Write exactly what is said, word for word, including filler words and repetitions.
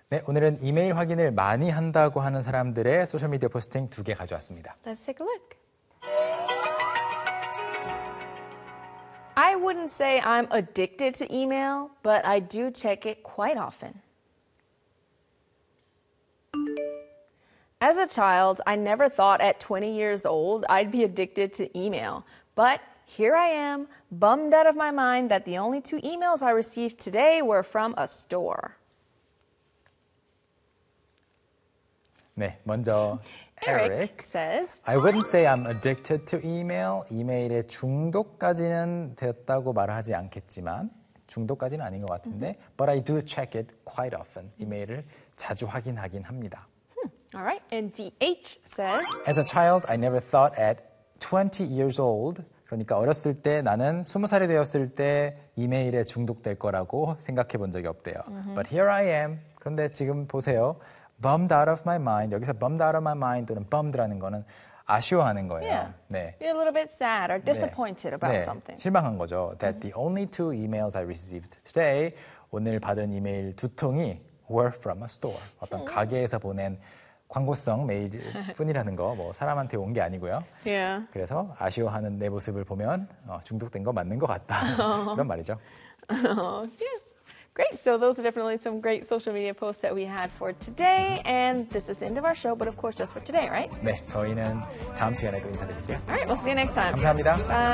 네, 오늘은 이메일 확인을 많이 한다고 하는 사람들의 소셜미디어 포스팅 두 개 가져왔습니다. Let's take a look. I wouldn't say I'm addicted to email, but I do check it quite often. As a child, I never thought at twenty years old I'd be addicted to email. But here I am, bummed out of my mind that the only two emails I received today were from a store. 네, 먼저 Eric Eric says, I wouldn't say I'm addicted to email. 이메일에 중독까지는 되었다고 말하지 않겠지만 중독까지는 아닌 것 같은데 But I do check it quite often. 이메일을 자주 확인하긴 합니다. all right, and D H says, As a child, I never thought at twenty years old. 그러니까 어렸을 때 나는 스무 살이 되었을 때 이메일에 중독될 거라고 생각해 본 적이 없대요. Mm-hmm. But here I am. 그런데 지금 보세요. Bummed out of my mind. 여기서 bummed out of my mind 또는 bummed라는 거는 아쉬워하는 거예요. yeah, 네. you're a little bit sad or disappointed 네. about 네. something. 실망한 거죠. That the only two emails I received today, 오늘 받은 이메일 두 통이 were from a store. 어떤 가게에서 보낸 광고성 메일 뿐이라는 거, 뭐 사람한테 온 게 아니고요. Yeah. 그래서 아쉬워하는 내 모습을 보면 어, 중독된 거 맞는 것 같다. 그런 말이죠. Oh, yes. Great. So those are definitely some great social media posts that we had for today. And this is the end of our show, but of course just for today, right? 네, 저희는 다음 시간에 또 인사드릴게요. All right. We'll see you next time. 감사합니다. Bye.